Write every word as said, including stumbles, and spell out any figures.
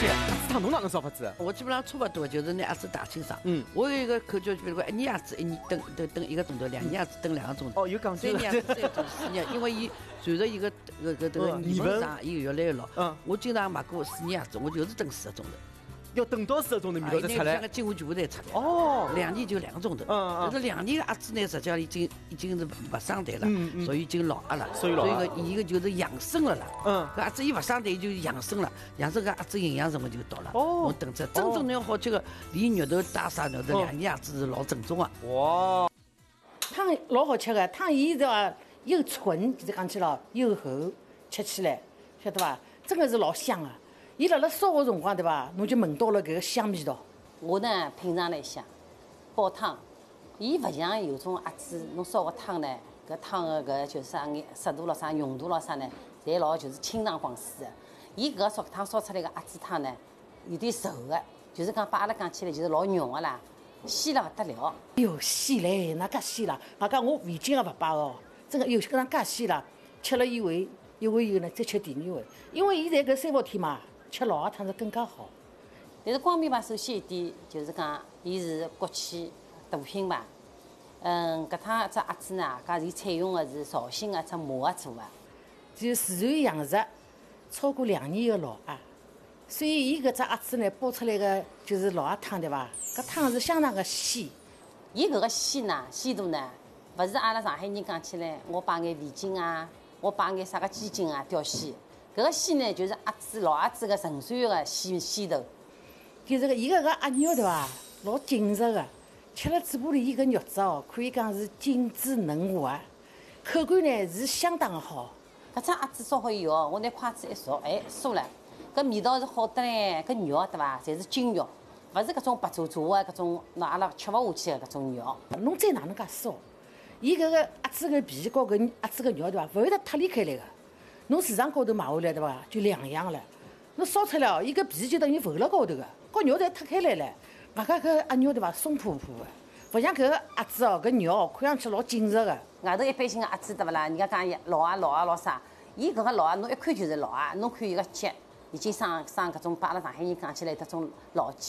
姐，鸭子汤侬哪能烧法子？ 我基本上差不多，就是拿鸭子打清爽。 嗯， 我有一个口诀，比如讲一年鸭子一年炖炖炖一个钟头，两年鸭子炖两个钟头。 哦，有讲究三年鸭子三个钟头，四年，因为伊随着伊个个个这个年份长，伊越来越老。 嗯， 我经常买过四年鸭子，我就是炖四个钟头。 要等到四个钟头味道才出来。 两个精华全部才出来。 哦， 两年就两个钟头。 嗯嗯。 但是两年的鸭子呢，实际上已经已经是不生蛋了， 嗯嗯， 所以已经老鸭了。 所以老鸭。 所以个伊个就是养生了啦。 嗯。 搿鸭子伊不生蛋就养生了，养生搿鸭子营养成分就到了。 哦。 我炖出真正侬要好吃个，连肉头带啥肉头，两年鸭子是老正宗啊。 哇。 汤老好吃个，汤伊是话又纯，就是讲起了又厚，吃起来晓得伐？真的是老香啊！伊辣辣烧个辰光对伐？侬就闻到了搿个香味道。 我呢品尝了一下，煲汤，伊勿像有种鸭子，侬烧个汤呢，搿汤个搿就是啥眼湿度咯啥、浓度咯啥呢，侪老就是清爽爽水个。伊搿个烧汤烧出来个鸭子汤呢，有点稠个，就是讲把阿拉讲起来就是老浓个啦，鲜了勿得了。 哟，鲜嘞，哪介鲜啦？外加我味精也勿摆哦，真个哟，搿能介鲜啦，吃了一回，一回以后呢，再吃第二回，因为现在搿三伏天嘛。吃老鸭汤是更加好， 但是光明牌首先一点就是讲，伊是国企大品牌。嗯，搿趟只鸭子呢，搿伊采用的是绍兴的只麻鸭做的， 就自然养殖超过两年的老鸭，所以伊搿只鸭子呢煲出来的就是老鸭汤对伐？搿汤是相当的鲜。 伊搿个鲜呢，鲜度呢，勿是阿拉上海人讲起来，我摆眼味精啊，我摆眼啥个鸡精啊调鲜。搿个鲜呢，就是鸭子老鸭子个纯粹个鲜鲜度， 就是个伊个个鸭肉对伐？老紧实个，吃了嘴巴里伊个肉质哦，可以讲是紧致嫩滑，口感呢是相当的好。 搿只鸭子烧好以后，我拿筷子一戳，哎，酥了，搿味道是好得嘞，搿肉对伐？侪是筋肉，勿是搿种白灼灼个搿种，那阿拉吃勿下去个搿种肉。 侬再哪能介烧，伊搿个鸭子个皮和搿鸭子个肉对伐？勿会得脱离开来个。侬市场高头买回来对伐？就两样了。侬烧出来哦，伊个皮就等于浮辣高头个，和肉侪脱开来了。外加搿鸭肉对伐？松扑扑个，勿像搿个鸭子哦，搿肉哦看上去老紧实个。 外头一般性个鸭子对勿啦？人家讲老鸭老鸭老啥，伊搿个老鸭侬一看就是老鸭，侬看伊个脚已经生生搿种，把阿拉上海人讲起来搿种老鸡。